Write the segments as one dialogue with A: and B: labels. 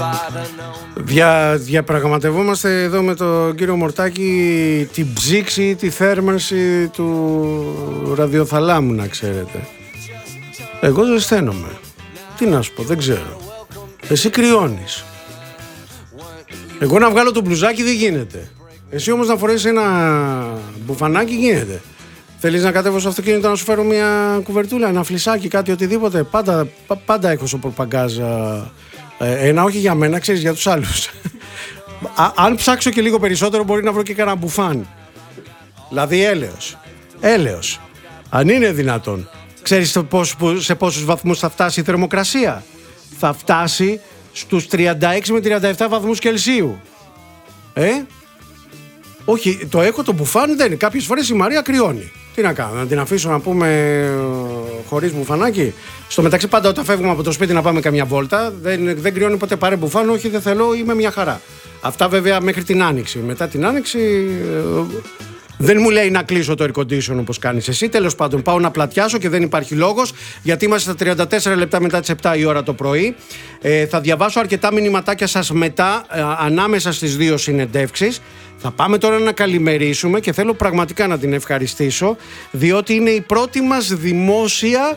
A: Διαπραγματευόμαστε εδώ με τον κύριο Μορτάκη την ψήξη, τη θέρμανση του ραδιοθαλάμου, να ξέρετε. Εγώ ζεσταίνομαι. Τι να σου πω, δεν ξέρω. Εσύ κρυώνεις. Εγώ να βγάλω το μπλουζάκι δεν γίνεται. Εσύ όμως να φορέσεις ένα μπουφανάκι γίνεται. Θέλεις να κατέβω στο αυτοκίνητο να σου φέρω μια κουβερτούλα, ένα φλισάκι, κάτι, οτιδήποτε? Πάντα έχω στο προπαγκάζα ένα, όχι για μένα, ξέρεις, για τους άλλους. Αν ψάξω και λίγο περισσότερο μπορεί να βρω και κανένα μπουφάν. Δηλαδή έλεος. Αν είναι δυνατόν. Ξέρεις σε πόσους βαθμούς θα φτάσει η θερμοκρασία? Θα φτάσει στους 36 με 37 βαθμούς Κελσίου. Όχι, το έχω το μπουφάν, δεν είναι. Κάποιες φορές η Μαρία κρυώνει. Τι να κάνω, να την αφήσω να πούμε χωρίς μπουφανάκι? Στο μεταξύ, πάντα όταν φεύγουμε από το σπίτι να πάμε καμιά βόλτα, δεν κρυώνει ποτέ, πάρε μπουφάν, όχι δεν θέλω, είμαι μια χαρά. Αυτά βέβαια μέχρι την Άνοιξη. Μετά την Άνοιξη δεν μου λέει να κλείσω το air condition όπως κάνεις εσύ. Τέλος πάντων, πάω να πλατιάσω και δεν υπάρχει λόγος, γιατί είμαστε στα 34 λεπτά μετά τις 7 η ώρα το πρωί. Θα διαβάσω αρκετά μηνυματάκια σας μετά, ανάμεσα στις δύο συνεντεύξεις. Θα πάμε τώρα να καλημερίσουμε και θέλω πραγματικά να την ευχαριστήσω, διότι είναι η πρώτη μας δημόσια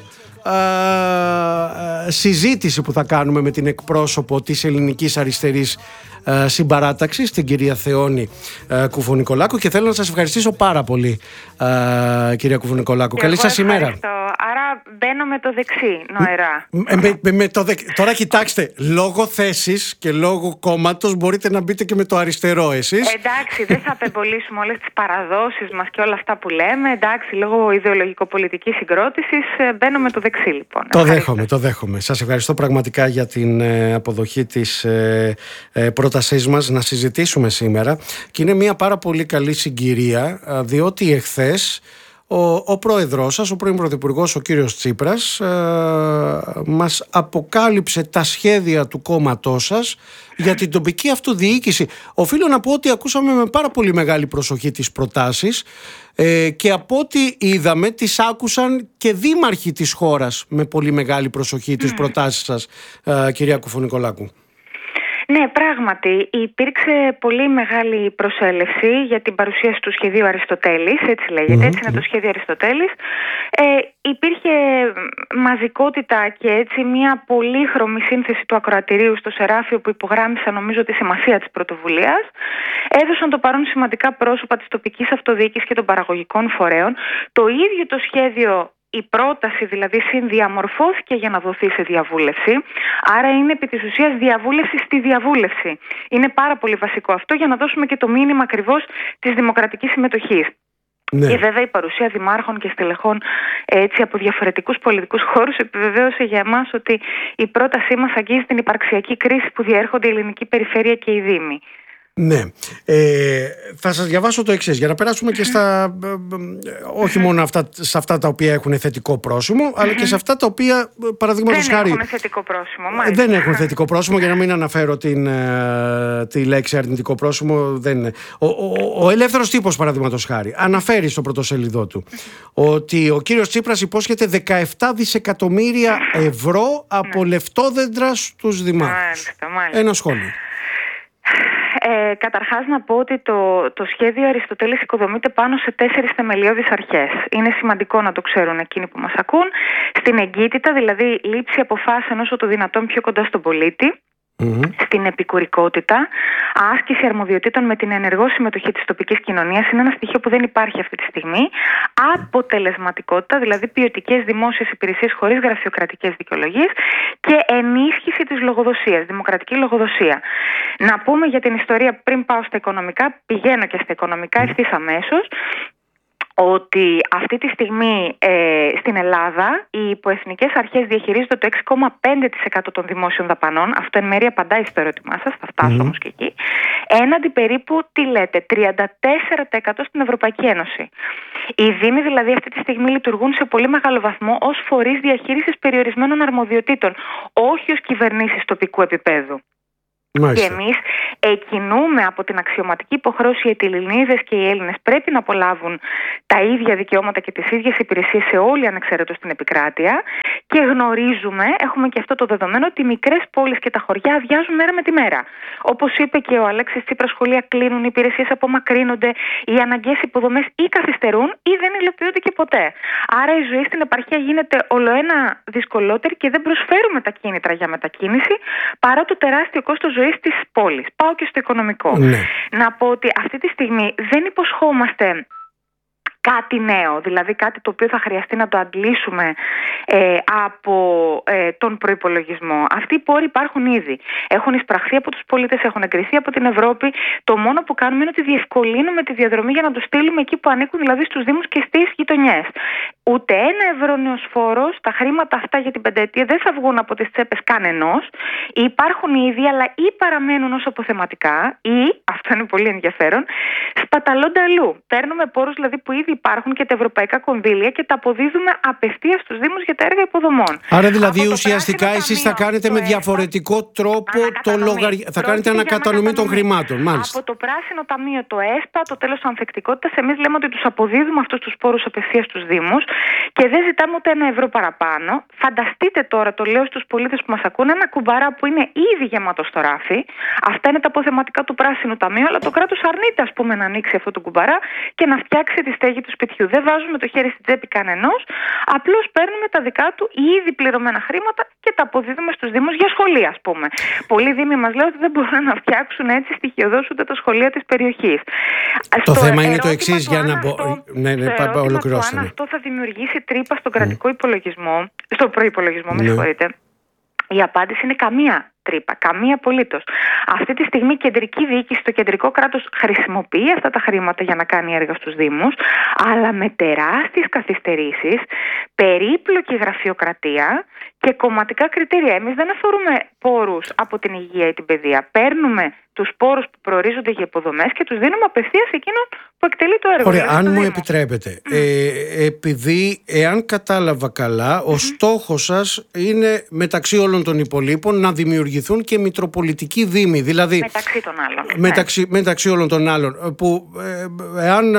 A: συζήτηση που θα κάνουμε με την εκπρόσωπο της Ελληνικής Αριστερής Συμπαράταξης, την κυρία Θεόνη Κουφουνικολάκου, και θέλω να σας ευχαριστήσω πάρα πολύ, κυρία Κουφουνικολάκου. Καλή σας ημέρα.
B: Άρα μπαίνω με το δεξί, νοερά.
A: Τώρα κοιτάξτε, λόγω θέσης και λόγω κόμματος μπορείτε να μπείτε και με το αριστερό εσείς.
B: Εντάξει, δεν θα απεμπολίσουμε όλες τις παραδόσεις μας και όλα αυτά που λέμε. Εντάξει, λόγω ιδεολογικο-πολιτικής συγκρότησης μπαίνω με το δεξί, λοιπόν.
A: Το δέχομαι. Σας ευχαριστώ πραγματικά για την αποδοχή της πρότασής μας να συζητήσουμε σήμερα, και είναι μια πάρα πολύ καλή συγκυρία, διότι εχθές ο πρόεδρός σας, ο πρώην πρωθυπουργός, ο κύριος Τσίπρας, μας αποκάλυψε τα σχέδια του κόμματός σας για την τοπική αυτοδιοίκηση. Οφείλω να πω ότι ακούσαμε με πάρα πολύ μεγάλη προσοχή τις προτάσεις, και από ό,τι είδαμε τις άκουσαν και δήμαρχοι της χώρας με πολύ μεγάλη προσοχή τις προτάσεις σας, κυρία Κουφουνικολάκου.
B: Ναι, πράγματι υπήρξε πολύ μεγάλη προσέλευση για την παρουσίαση του σχεδίου Αριστοτέλης, έτσι λέγεται, έτσι είναι το σχέδιο Αριστοτέλης. Υπήρχε μαζικότητα και έτσι μια πολύχρωμη σύνθεση του ακροατηρίου στο Σεράφιο, που υπογράμμισαν νομίζω τη σημασία της πρωτοβουλίας. Έδωσαν το παρόν σημαντικά πρόσωπα της τοπικής αυτοδιοίκησης και των παραγωγικών φορέων. Το ίδιο το σχέδιο, η πρόταση δηλαδή, συνδιαμορφώθηκε για να δοθεί σε διαβούλευση. Άρα είναι επί της ουσίας διαβούλευση στη διαβούλευση. Είναι πάρα πολύ βασικό αυτό για να δώσουμε και το μήνυμα ακριβώς της δημοκρατικής συμμετοχής. Ναι. Και βέβαια η παρουσία δημάρχων και στελεχών έτσι από διαφορετικούς πολιτικούς χώρους επιβεβαίωσε για εμάς ότι η πρότασή μας αγγίζει την υπαρξιακή κρίση που διέρχονται η ελληνική περιφέρεια και οι δήμοι.
A: Ναι. Θα σας διαβάσω το εξής, για να περάσουμε και στα όχι μόνο σε αυτά τα οποία έχουν θετικό πρόσημο, αλλά και σε αυτά τα οποία, παραδείγματος χάρη,
B: έχουν θετικό πρόσημο.
A: Δεν έχουν θετικό πρόσημο, για να μην αναφέρω τη λέξη αρνητικό πρόσημο. Δεν είναι. Ο Ελεύθερος Τύπος, παραδείγματος χάρη, αναφέρει στο πρωτοσέλιδό του ότι ο κύριος Τσίπρας υπόσχεται 17 δισεκατομμύρια ευρώ από λεφτόδεντρα στους δημάρχους.
B: Μάλιστα.
A: Ένα σχόλιο.
B: Καταρχάς να πω ότι το σχέδιο Αριστοτέλης οικοδομείται πάνω σε 4 θεμελιώδεις αρχές. Είναι σημαντικό να το ξέρουν εκείνοι που μας ακούν. Στην εγκύτητα, δηλαδή λήψη αποφάσεων όσο το δυνατόν πιο κοντά στον πολίτη. Στην επικουρικότητα, άσκηση αρμοδιοτήτων με την ενεργό συμμετοχή της τοπικής κοινωνίας, είναι ένα στοιχείο που δεν υπάρχει αυτή τη στιγμή. Αποτελεσματικότητα, δηλαδή ποιοτικές δημόσιες υπηρεσίες χωρίς γραφειοκρατικές δικαιολογίες, και ενίσχυση της λογοδοσίας, δημοκρατική λογοδοσία. Να πούμε για την ιστορία, πριν πάω στα οικονομικά, πηγαίνω και στα οικονομικά ευθύς αμέσως, ότι αυτή τη στιγμή στην Ελλάδα οι υποεθνικές αρχές διαχειρίζονται το 6,5% των δημόσιων δαπανών. Αυτό εν μέρει απαντάει στο ερώτημά σας, θα φτάσω όμως και εκεί. Έναντι περίπου, 34% στην Ευρωπαϊκή Ένωση. Οι δήμοι δηλαδή αυτή τη στιγμή λειτουργούν σε πολύ μεγάλο βαθμό ως φορείς διαχείρισης περιορισμένων αρμοδιοτήτων, όχι ως κυβερνήσεις τοπικού επίπεδου.
A: Μάλιστα.
B: Και εμείς κινούμε από την αξιωματική υποχρέωση οι Ελληνίδες και οι Έλληνες πρέπει να απολαύουν τα ίδια δικαιώματα και τις ίδιες υπηρεσίες σε όλη ανεξαιρέτως την επικράτεια και γνωρίζουμε, έχουμε και αυτό το δεδομένο, ότι οι μικρές πόλεις και τα χωριά αδειάζουν μέρα με τη μέρα. Όπως είπε και ο Αλέξης Τσίπρας, σχολεία κλείνουν, οι υπηρεσίες απομακρύνονται, οι αναγκαίες υποδομές ή καθυστερούν ή δεν υλοποιούνται και ποτέ. Άρα η ζωή στην επαρχία γίνεται ολοένα δυσκολότερη και δεν προσφέρουμε τα κίνητρα για μετακίνηση παρά το τεράστιο κόστος ζωής της πόλης. Πάω και στο οικονομικό.
A: Ναι.
B: Να πω ότι αυτή τη στιγμή δεν υποσχόμαστε κάτι νέο, δηλαδή κάτι το οποίο θα χρειαστεί να το αντλήσουμε από τον προϋπολογισμό. Αυτοί οι πόροι υπάρχουν ήδη. Έχουν εισπραχθεί από τους πολίτες, έχουν εγκριθεί από την Ευρώπη. Το μόνο που κάνουμε είναι ότι διευκολύνουμε τη διαδρομή για να το στείλουμε εκεί που ανήκουν, δηλαδή στους δήμους και στις γειτονιές. Ούτε €1 νέος φόρος, τα χρήματα αυτά για την πενταετία δεν θα βγουν από τις τσέπες κανενός. Υπάρχουν ήδη, αλλά ή παραμένουν ως αποθεματικά, ή, αυτό είναι πολύ ενδιαφέρον, σπαταλώνται αλλού. Παίρνουμε πόρους δηλαδή που ήδη υπάρχουν και τα ευρωπαϊκά κονδύλια και τα αποδίδουμε απευθείας στους δήμους για τα έργα υποδομών.
A: Άρα δηλαδή ουσιαστικά εσείς θα κάνετε με διαφορετικό τρόπο θα κάνετε ανακατανομή των χρημάτων. Μάλιστα.
B: Από το πράσινο ταμείο, το ΕΣΠΑ, το τέλος ανθεκτικότητας, εμείς λέμε ότι τους αποδίδουμε αυτούς τους πόρους απευθείας στους δήμους και δεν ζητάμε ούτε €1 παραπάνω. Φανταστείτε τώρα, το λέω στους πολίτες που μας ακούνε, ένα κουμπαρά που είναι ήδη γεμάτο στο ράφι. Αυτά είναι τα αποθεματικά του πράσινου ταμείου, αλλά το κράτος αρνείται, ας πούμε, να ανοίξει αυτό το κουμπαρά και να φτιάξει τη στέγη του σπιτιού. Δεν βάζουμε το χέρι στην τσέπη κανενός, απλώς παίρνουμε τα δικά του ήδη πληρωμένα χρήματα και τα αποδίδουμε στους δήμους για σχολεία, ας πούμε. Πολλοί δήμοι μας λένε ότι δεν μπορούν να φτιάξουν έτσι στοιχειοδός ούτε τα σχολεία της περιοχής.
A: Το θέμα είναι το εξής, για να ολοκληρώσουμε.
B: Αν αυτό θα δημιουργήσει τρύπα στον κρατικό υπολογισμό, στον προϋπολογισμό, με συγχωρείτε. Η απάντηση είναι καμία τρύπα, καμία απολύτως. Αυτή τη στιγμή η κεντρική διοίκηση, το κεντρικό κράτος χρησιμοποιεί αυτά τα χρήματα για να κάνει έργα στους δήμους, αλλά με τεράστιες καθυστερήσεις, περίπλοκη γραφειοκρατία και κομματικά κριτήρια. Εμείς δεν αφορούμε πόρους από την υγεία ή την παιδεία. Παίρνουμε τους πόρους που προορίζονται για υποδομές και τους δίνουμε απευθείας εκείνον που εκτελεί το έργο.
A: Ωραία, αν μου επιτρέπετε, επειδή εάν κατάλαβα καλά, ο στόχος σας είναι μεταξύ όλων των υπολείπων να δημιουργηθούν και μητροπολιτικοί δήμοι. Δηλαδή,
B: μεταξύ των άλλων.
A: Μεταξύ όλων των άλλων. Που εάν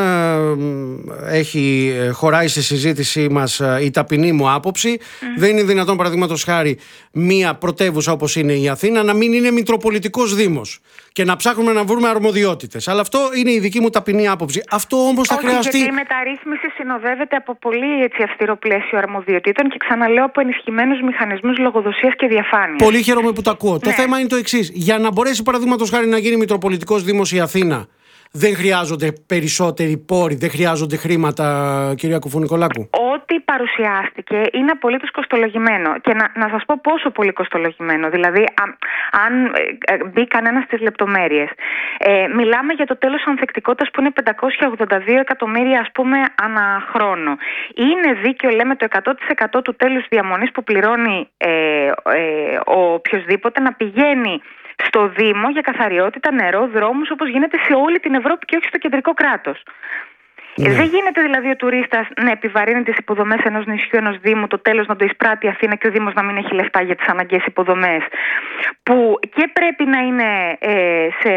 A: χωράει στη συζήτησή μας η ταπεινή μου άποψη, δεν είναι δυνατόν, παραδείγματος χάρη, μία πρωτεύουσα όπως είναι η Αθήνα να μην είναι μητροπολιτικός δήμος και να ψάχνουμε να βρούμε αρμοδιότητες. Αλλά αυτό είναι η δική μου ταπεινή άποψη. Αυτό όμως θα χρειαστεί.
B: Γιατί η μεταρρύθμιση συνοδεύεται από πολύ αυστηρό πλαίσιο αρμοδιοτήτων και ξαναλέω από ενισχυμένους μηχανισμούς λογοδοσίας και διαφάνειας.
A: Πολύ χαίρομαι που το ακούω. Ναι. Το θέμα είναι το εξής. Για να μπορέσει, παραδείγματος χάρη, να γίνει μητροπολιτικός δήμος η Αθήνα, δεν χρειάζονται περισσότεροι πόροι, δεν χρειάζονται χρήματα, κυρία Κουφουνικολάκου?
B: Ό,τι παρουσιάστηκε είναι απολύτως κοστολογημένο. Και να σας πω πόσο πολύ κοστολογημένο. Δηλαδή, αν μπει κανένα στις λεπτομέρειες. Μιλάμε για το τέλος ανθεκτικότητας που είναι 582 εκατομμύρια, ας πούμε, ανά χρόνο. Είναι δίκαιο, λέμε, το 100% του τέλους διαμονής που πληρώνει ο οποιοσδήποτε να πηγαίνει στο Δήμο για καθαριότητα, νερό, δρόμους, όπως γίνεται σε όλη την Ευρώπη και όχι στο κεντρικό κράτος. Ναι. Δεν γίνεται δηλαδή ο τουρίστας να επιβαρύνει τις υποδομές ενός νησιού, ενός Δήμου, το τέλος να το εισπράττει η Αθήνα και ο Δήμος να μην έχει λεφτά για τις αναγκαίες υποδομές, που και πρέπει να είναι σε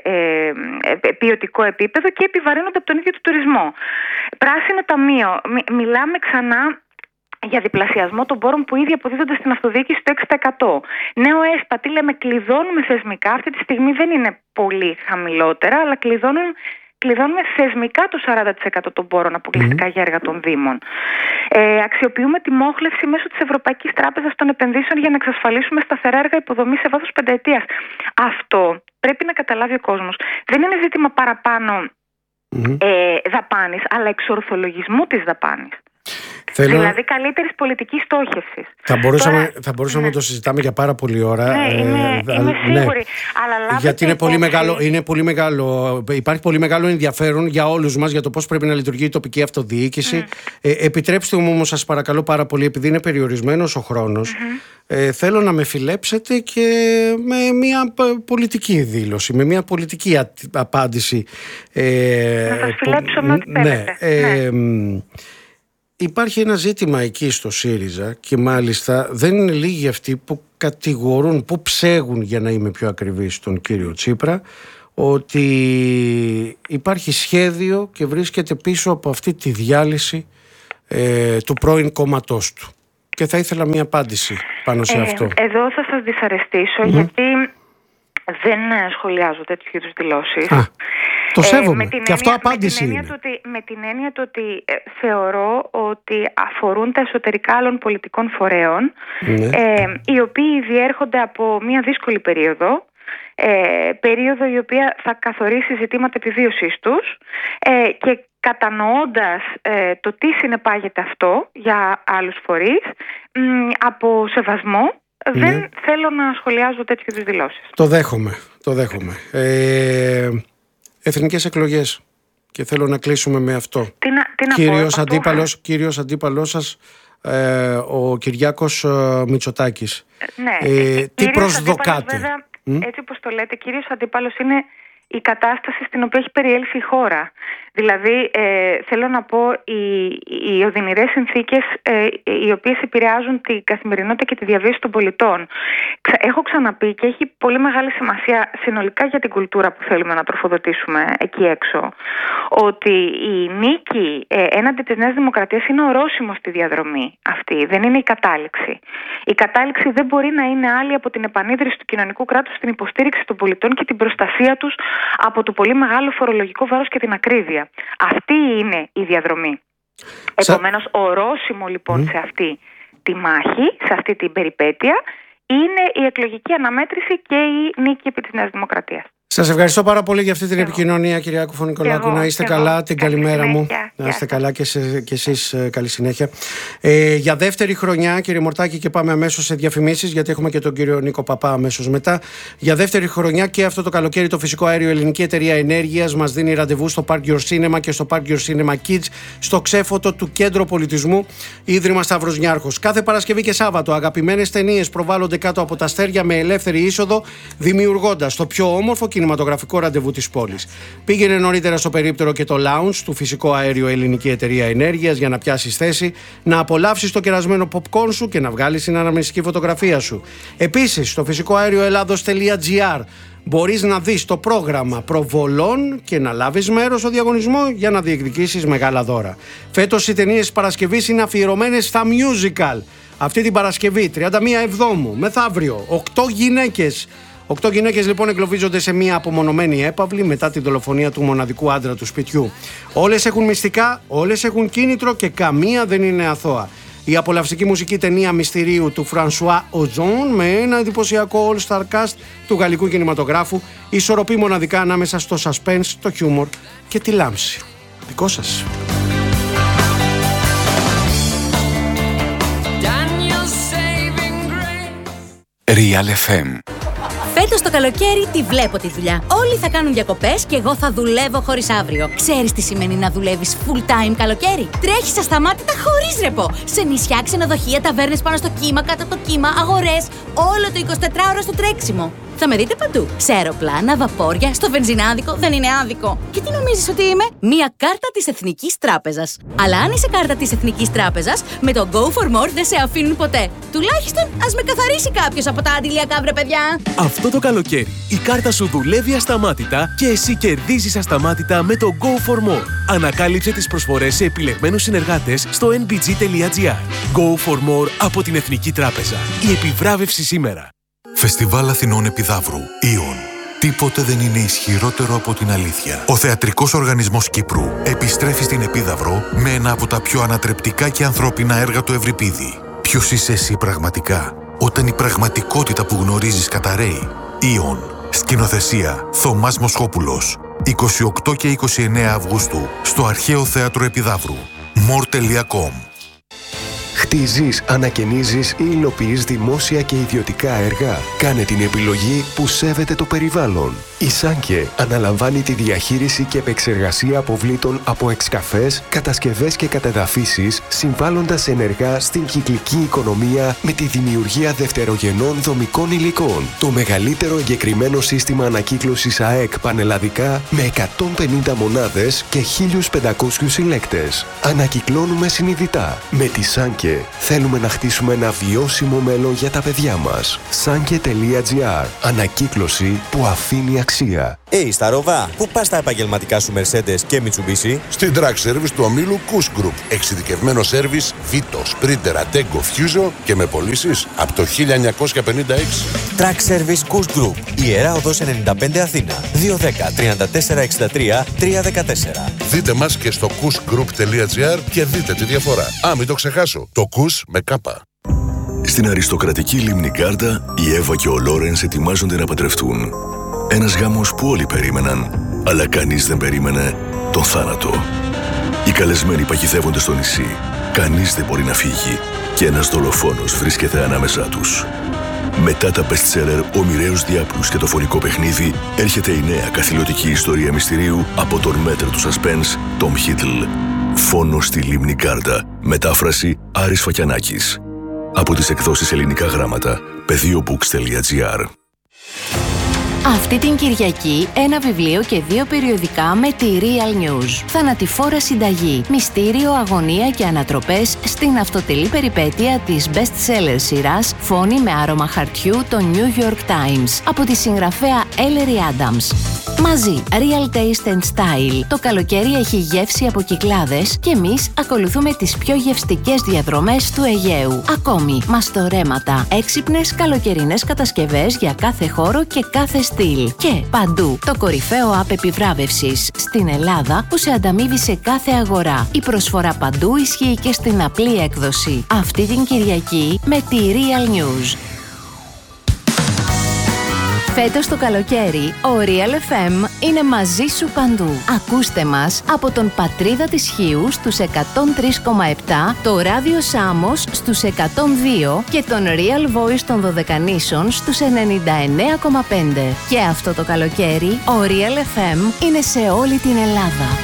B: ποιοτικό επίπεδο και επιβαρύνονται από τον ίδιο του τουρισμό. Πράσινο ταμείο, μιλάμε ξανά για διπλασιασμό των πόρων που ήδη αποδίδονται στην αυτοδιοίκηση το 6%. Νέο ΕΣΠΑ, τι λέμε, κλειδώνουμε θεσμικά. Αυτή τη στιγμή δεν είναι πολύ χαμηλότερα, αλλά κλειδώνουμε θεσμικά το 40% των πόρων αποκλειστικά για έργα των Δήμων. Αξιοποιούμε τη μόχλευση μέσω της Ευρωπαϊκής Τράπεζας των Επενδύσεων για να εξασφαλίσουμε σταθερά έργα υποδομής σε βάθος πενταετίας. Αυτό πρέπει να καταλάβει ο κόσμος. Δεν είναι ζήτημα παραπάνω δαπάνης, αλλά εξορθολογισμού της δαπάνης. Δηλαδή καλύτερης πολιτικής στόχευσης.
A: Θα μπορούσαμε να το συζητάμε για πάρα πολλή ώρα.
B: Ναι, είμαι σίγουρη.
A: Ναι.
B: Αλλά
A: γιατί είναι πολύ μεγάλο, υπάρχει πολύ μεγάλο ενδιαφέρον για όλους μας για το πώς πρέπει να λειτουργεί η τοπική αυτοδιοίκηση. Επιτρέψτε μου όμως, σας παρακαλώ πάρα πολύ, επειδή είναι περιορισμένος ο χρόνος, θέλω να με φιλέψετε και με μια πολιτική δήλωση, με μια πολιτική απάντηση.
B: Να σας φιλέψω με ό,τι θέλετε.
A: Υπάρχει ένα ζήτημα εκεί στο ΣΥΡΙΖΑ και μάλιστα δεν είναι λίγοι αυτοί που κατηγορούν, που ψέγουν, για να είμαι πιο ακριβής, τον κύριο Τσίπρα, ότι υπάρχει σχέδιο και βρίσκεται πίσω από αυτή τη διάλυση του πρώην κόμματός του. Και θα ήθελα μια απάντηση πάνω σε αυτό.
B: Εδώ θα σας δυσαρεστήσω, γιατί δεν σχολιάζω τέτοιου είδους δηλώσεις.
A: Το σέβομαι. Και αυτό απάντηση είναι.
B: Με την έννοια του ότι θεωρώ ότι αφορούν τα εσωτερικά άλλων πολιτικών φορέων, οι οποίοι διέρχονται από μια δύσκολη περίοδο, περίοδο η οποία θα καθορίσει ζητήματα επιβίωσής τους, και κατανοώντας το τι συνεπάγεται αυτό για άλλους φορείς, από σεβασμό δεν θέλω να σχολιάζω τέτοιου είδους δηλώσεις.
A: Το δέχομαι. Εθνικές εκλογές, και θέλω να κλείσουμε με αυτό. Κύριος αντίπαλός σας, ο Κυριάκος Μητσοτάκης. Τι προσδοκάτε?
B: Βέβαια, έτσι όπως το λέτε, κύριος αντίπαλος είναι η κατάσταση στην οποία έχει περιέλθει η χώρα. Δηλαδή, θέλω να πω, οι οδυνηρές συνθήκες οι οποίες επηρεάζουν την καθημερινότητα και τη διαβίωση των πολιτών. Έχω ξαναπεί, και έχει πολύ μεγάλη σημασία συνολικά για την κουλτούρα που θέλουμε να τροφοδοτήσουμε εκεί έξω, ότι η νίκη έναντι της Νέας Δημοκρατίας είναι ορόσημο στη διαδρομή αυτή, δεν είναι η κατάληξη. Η κατάληξη δεν μπορεί να είναι άλλη από την επανίδρυση του κοινωνικού κράτους, την υποστήριξη των πολιτών και την προστασία τους από το πολύ μεγάλο φορολογικό βάρος και την ακρίβεια. Αυτή είναι η διαδρομή. Επομένως, ορόσημο λοιπόν σε αυτή τη μάχη, σε αυτή την περιπέτεια, είναι η εκλογική αναμέτρηση και η νίκη επί της Νέας Δημοκρατίας.
A: Σας ευχαριστώ πάρα πολύ για αυτή την επικοινωνία, κυρία Κουφωνικολάκου. Να είστε καλά, την καλημέρα μου. Να είστε καλά και εσείς, καλή συνέχεια. Για δεύτερη χρονιά, κύριε Μορτάκη, και πάμε αμέσως σε διαφημίσεις, γιατί έχουμε και τον κύριο Νίκο Παπά αμέσως μετά. Για δεύτερη χρονιά και αυτό το καλοκαίρι, το φυσικό αέριο Ελληνική Εταιρεία Ενέργειας μας δίνει ραντεβού στο Park Your Cinema και στο Park Your Cinema Kids, στο ξέφωτο του Κέντρο Πολιτισμού Ίδρυμα Σταύρος Νιάρχος. Κάθε Παρασκευή και Σάββατο, αγαπημένες ταινίες προβάλλονται κάτω από τα αστέρια με ελεύθερη είσοδο, δημιουργώντας το πιο όμορφο κινηματογραφικό ραντεβού της πόλης. Πήγαινε νωρίτερα στο περίπτερο και το lounge του φυσικό αέριο Ελληνική Εταιρεία Ενέργειας για να πιάσεις θέση, να απολαύσεις το κερασμένο popcorn σου και να βγάλεις την αναμνηστική φωτογραφία σου. Επίσης, στο φυσικό αέριο Ελλάδος.gr μπορείς να δεις το πρόγραμμα προβολών και να λάβεις μέρος στο διαγωνισμό για να διεκδικήσεις μεγάλα δώρα. Φέτος οι ταινίες Παρασκευής είναι αφιερωμένες στα musical. Αυτή την Παρασκευή, 31 Εβδόμου, μεθαύριο, 8 γυναίκες. 8 γυναίκες λοιπόν εγκλωβίζονται σε μία απομονωμένη έπαυλη μετά την δολοφονία του μοναδικού άντρα του σπιτιού. Όλες έχουν μυστικά, όλες έχουν κίνητρο και καμία δεν είναι αθώα. Η απολαυστική μουσική ταινία μυστηρίου του Φρανσουά Οζόν με ένα εντυπωσιακό all-star cast του γαλλικού κινηματογράφου ισορροπεί μοναδικά ανάμεσα στο suspense, το χιούμορ και τη λάμψη. Δικό σας.
C: Real FM.
D: Φέτος το καλοκαίρι τη βλέπω τη δουλειά. Όλοι θα κάνουν διακοπές και εγώ θα δουλεύω χωρίς αύριο. Ξέρεις τι σημαίνει να δουλεύεις full time καλοκαίρι? Τρέχεις ασταμάτητα χωρίς ρεπό. Σε νησιά, ξενοδοχεία, ταβέρνες πάνω στο κύμα, κάτω από το κύμα, αγορές. Όλο το 24ωρο στο τρέξιμο. Θα με δείτε παντού. Σε αεροπλάνα, βαπόρια, στο βενζινάδικο. Δεν είναι άδικο. Και τι νομίζεις ότι είμαι? Μία κάρτα της Εθνικής Τράπεζας. Αλλά αν είσαι κάρτα της Εθνικής Τράπεζας, με το Go for More δεν σε αφήνουν ποτέ. Τουλάχιστον ας με καθαρίσει κάποιος από τα αντιλιακά, βρε παιδιά.
E: Αυτό το καλοκαίρι η κάρτα σου δουλεύει ασταμάτητα και εσύ κερδίζεις ασταμάτητα με το Go for More. Ανακάλυψε τις προσφορές σε επιλεγμένους συνεργάτες στο nbg.gr. Go for More από την Εθνική Τράπεζα. Η επιβράβευση σήμερα.
C: Φεστιβάλ Αθηνών Επιδαύρου. Ιον. Τίποτε δεν είναι ισχυρότερο από την αλήθεια. Ο Θεατρικός Οργανισμός Κύπρου επιστρέφει στην Επίδαυρο με ένα από τα πιο ανατρεπτικά και ανθρώπινα έργα του Ευρυπίδη. Ποιος είσαι εσύ πραγματικά, όταν η πραγματικότητα που γνωρίζεις καταραίει? Ιον. Σκηνοθεσία Θωμάς Μοσχόπουλος. 28 και 29 Αυγούστου στο Αρχαίο Θέατρο Επιδαύρου. more.com.
F: Χτίζεις, ανακαινίζεις ή υλοποιείς δημόσια και ιδιωτικά έργα? Κάνε την επιλογή που σέβεται το περιβάλλον. Η Σάνκε αναλαμβάνει τη διαχείριση και επεξεργασία αποβλήτων από εξκαφές, κατασκευές και κατεδαφίσεις, συμβάλλοντας ενεργά στην κυκλική οικονομία με τη δημιουργία δευτερογενών δομικών υλικών. Το μεγαλύτερο εγκεκριμένο σύστημα ανακύκλωσης ΑΕΚ πανελλαδικά με 150 μονάδες και 1.500 συλλέκτες. Ανακυκλώνουμε συνειδητά. Με τη Σάνκε Σάνκε. Θέλουμε να χτίσουμε ένα βιώσιμο μέλλον για τα παιδιά μας. Sanke.gr. Ανακύκλωση που αφήνει αξία.
G: Σταρόβα, πού πας τα επαγγελματικά σου Mercedes και Mitsubishi?
H: Στην Track Service του ομίλου Kuss Group. Εξειδικευμένο σέρβις Vito, Sprinter, Ateco, Fuso και με πωλήσεις από το 1956.
G: Track Service Kuss Group. Ιερά Οδός 95 Αθήνα. 210 34 63 314.
H: Δείτε μας και στο kussgroup.gr και δείτε τη διαφορά. Μην το ξεχάσω. Το Kuss με κάπα.
I: Στην αριστοκρατική λίμνη Γκάρντα, η Εύα και ο Λόρενς ετοιμάζονται να παντρευτούν. Ένας γάμος που όλοι περίμεναν, αλλά κανείς δεν περίμενε τον θάνατο. Οι καλεσμένοι παγιδεύονται στο νησί. Κανείς δεν μπορεί να φύγει και ένας δολοφόνος βρίσκεται ανάμεσά τους. Μετά τα best-seller «Ο μοιραίος διάπλους» και το φωνικό παιχνίδι, έρχεται η νέα καθηλωτική ιστορία μυστηρίου από τον μέτρο του suspense, Tom Hiddle. Φόνος στη λίμνη Γκάρντα. Μετάφραση Άρης Φακιανάκης. Από τις εκδόσεις Ελληνικά Γράμματα, πεδίobooks.gr.
J: Αυτή την Κυριακή ένα βιβλίο και 2 περιοδικά με τη Real News. Θανατηφόρα συνταγή, μυστήριο, αγωνία και ανατροπές στην αυτοτελή περιπέτεια της best-seller σειράς Φόνη με άρωμα χαρτιού το New York Times από τη συγγραφέα Ellery Adams. Μαζί, Real Taste and Style. Το καλοκαίρι έχει γεύση από Κυκλάδες και εμείς ακολουθούμε τις πιο γευστικές διαδρομές του Αιγαίου. Ακόμη, μαστορέματα, έξυπνες καλοκαιρινές κατασκευές για κάθε χώρο και κάθε στυλ. Και παντού, το κορυφαίο app επιβράβευσης στην Ελλάδα που σε ανταμείβει σε κάθε αγορά. Η προσφορά παντού ισχύει και στην απλή έκδοση. Αυτή την Κυριακή με τη Real News. Φέτος το καλοκαίρι, ο Real FM είναι μαζί σου παντού. Ακούστε μας από τον Πατρίδα της Χίου στους 103,7, το Ράδιο Σάμος στους 102 και τον Real Voice των Δωδεκανήσων στους 99,5. Και αυτό το καλοκαίρι, ο Real FM είναι σε όλη την Ελλάδα.